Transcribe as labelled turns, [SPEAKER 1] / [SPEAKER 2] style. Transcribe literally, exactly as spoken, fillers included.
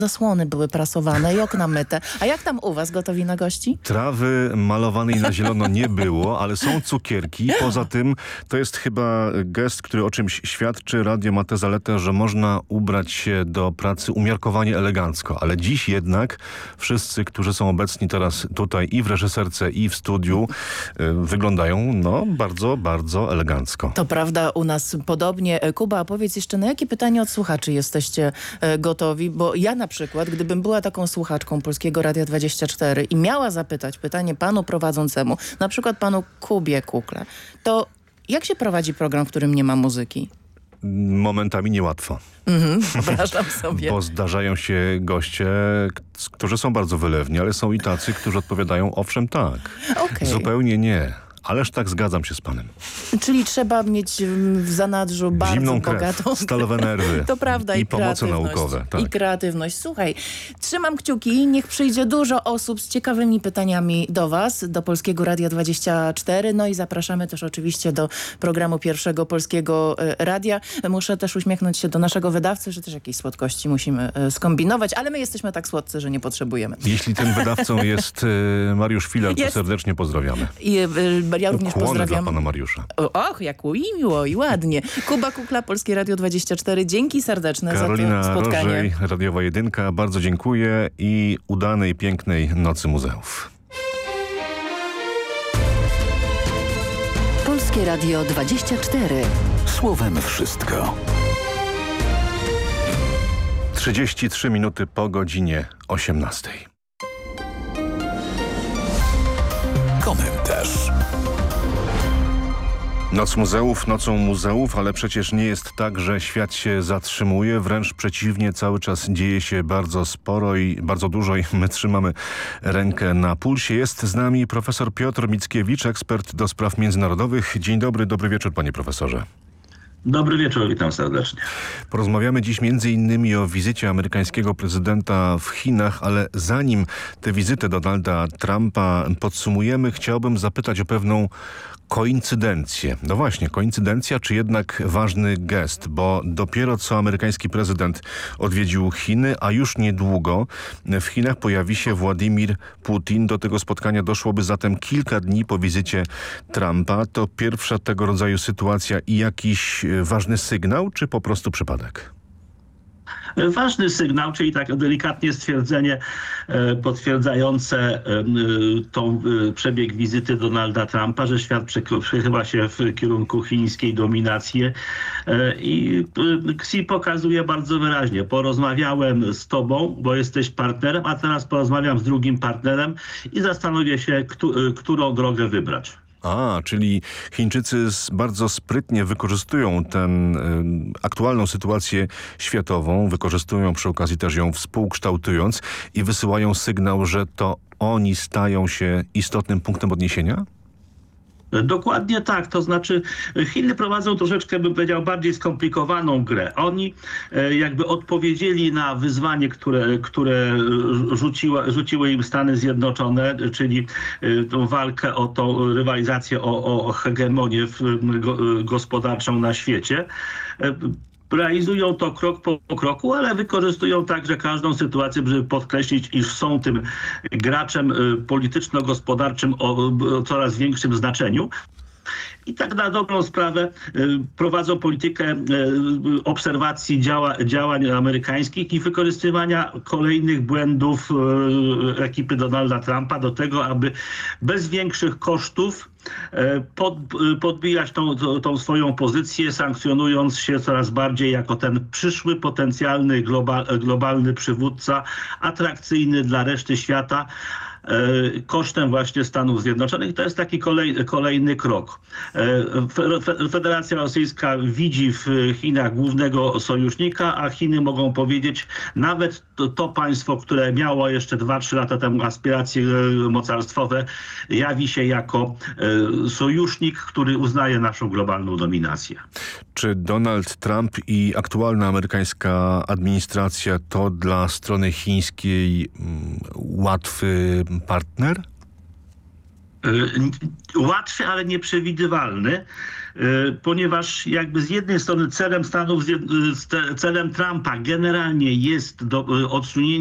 [SPEAKER 1] zasłony były prasowane i okna myte. A jak tam u was, gotowi na gości?
[SPEAKER 2] Trawy malowanej na zielono nie było, ale są cukierki. Poza tym to jest chyba gest, który o czymś świadczy. Radio ma tę zaletę, że można ubrać się do pracy umiarkowanie elegancko. Ale dziś jednak wszyscy, którzy są obecni teraz tutaj i w reżyserce, i w studiu, wyglądają no bardzo, bardzo elegancko.
[SPEAKER 1] To prawda, u nas podobnie. Kuba, a powiedz jeszcze, na jakie pytanie od słuchaczy jesteście gotowi? Bo ja na przykład, gdybym była taką słuchaczką Polskiego Radia dwadzieścia cztery i miała zapytać pytanie panu prowadzącemu, na przykład panu Kubie Kukle, to jak się prowadzi program, w którym nie ma muzyki?
[SPEAKER 2] Momentami niełatwo.
[SPEAKER 1] Mhm, wyobrażam sobie.
[SPEAKER 2] Bo zdarzają się goście, którzy są bardzo wylewni, ale są i tacy, którzy odpowiadają owszem tak.
[SPEAKER 1] Okay.
[SPEAKER 2] Zupełnie nie. Ależ tak zgadzam się z panem.
[SPEAKER 1] Czyli trzeba mieć w zanadrzu bardzo
[SPEAKER 2] zimną krew,
[SPEAKER 1] bogatą...
[SPEAKER 2] stalowe nerwy.
[SPEAKER 1] To prawda. I,
[SPEAKER 2] I pomoce naukowe. Tak.
[SPEAKER 1] I kreatywność. Słuchaj, trzymam kciuki. Niech przyjdzie dużo osób z ciekawymi pytaniami do was, do Polskiego Radia dwadzieścia cztery. No i zapraszamy też oczywiście do programu Pierwszego Polskiego Radia. Muszę też uśmiechnąć się do naszego wydawcy, że też jakieś słodkości musimy skombinować, ale my jesteśmy tak słodcy, że nie potrzebujemy.
[SPEAKER 2] Jeśli tym wydawcą jest Mariusz Filar, to jest. serdecznie pozdrawiamy.
[SPEAKER 1] I, Ja również
[SPEAKER 2] Ukłony
[SPEAKER 1] pozdrawiam.
[SPEAKER 2] dla pana Mariusza.
[SPEAKER 1] Och, jak miło i ładnie. Kuba Kukla, Polskie Radio dwadzieścia cztery. Dzięki serdeczne
[SPEAKER 2] Karolina
[SPEAKER 1] za to spotkanie.
[SPEAKER 2] Rożej, Radiowa Jedynka. Bardzo dziękuję i udanej, pięknej Nocy Muzeów.
[SPEAKER 3] Polskie Radio dwadzieścia cztery.
[SPEAKER 4] Słowem wszystko.
[SPEAKER 2] trzydzieści trzy minuty po godzinie osiemnastej.
[SPEAKER 4] Komentarz.
[SPEAKER 2] Noc muzeów, nocą muzeów, ale przecież nie jest tak, że świat się zatrzymuje. Wręcz przeciwnie, cały czas dzieje się bardzo sporo i bardzo dużo i my trzymamy rękę na pulsie. Jest z nami profesor Piotr Mickiewicz, ekspert do spraw międzynarodowych. Dzień dobry, dobry wieczór panie profesorze.
[SPEAKER 5] Dobry wieczór, witam serdecznie.
[SPEAKER 2] Porozmawiamy dziś między innymi o wizycie amerykańskiego prezydenta w Chinach, ale zanim tę wizytę Donalda Trumpa podsumujemy, chciałbym zapytać o pewną koincydencję. No właśnie, koincydencja czy jednak ważny gest, bo dopiero co amerykański prezydent odwiedził Chiny, a już niedługo w Chinach pojawi się Władimir Putin. Do tego spotkania doszłoby zatem kilka dni po wizycie Trumpa. To pierwsza tego rodzaju sytuacja i jakiś ważny sygnał, czy po prostu przypadek?
[SPEAKER 5] Ważny sygnał, czyli tak delikatnie stwierdzenie e, potwierdzające e, tą e, przebieg wizyty Donalda Trumpa, że świat przechyla się w kierunku chińskiej dominacji e, i e, Xi pokazuje bardzo wyraźnie: porozmawiałem z tobą, bo jesteś partnerem, a teraz porozmawiam z drugim partnerem i zastanowię się, któ którą drogę wybrać.
[SPEAKER 2] A, czyli Chińczycy bardzo sprytnie wykorzystują tę y, aktualną sytuację światową, wykorzystują przy okazji też ją współkształtując i wysyłają sygnał, że to oni stają się istotnym punktem odniesienia?
[SPEAKER 5] Dokładnie tak, to znaczy Chiny prowadzą troszeczkę, bym powiedział, bardziej skomplikowaną grę. Oni e, jakby odpowiedzieli na wyzwanie, które, które rzuciła, rzuciły im Stany Zjednoczone, czyli e, tą walkę o tą rywalizację, o, o hegemonię w, go, gospodarczą na świecie. E, Realizują to krok po kroku, ale wykorzystują także każdą sytuację, żeby podkreślić, iż są tym graczem polityczno-gospodarczym o coraz większym znaczeniu. I tak na dobrą sprawę prowadzą politykę obserwacji działa, działań amerykańskich i wykorzystywania kolejnych błędów ekipy Donalda Trumpa do tego, aby bez większych kosztów Pod, podbijać tą, tą swoją pozycję, sankcjonując się coraz bardziej jako ten przyszły potencjalny global, globalny przywódca, atrakcyjny dla reszty świata, kosztem właśnie Stanów Zjednoczonych. To jest taki kolej, kolejny krok. Federacja Rosyjska widzi w Chinach głównego sojusznika, a Chiny mogą powiedzieć, nawet to, to państwo, które miało jeszcze dwa trzy lata temu aspiracje mocarstwowe, jawi się jako sojusznik, który uznaje naszą globalną dominację.
[SPEAKER 2] Czy Donald Trump i aktualna amerykańska administracja to dla strony chińskiej łatwy partner?
[SPEAKER 5] Łatwy, ale nieprzewidywalny, ponieważ jakby z jednej strony celem Stanów, celem Trumpa generalnie jest do, odsunięcie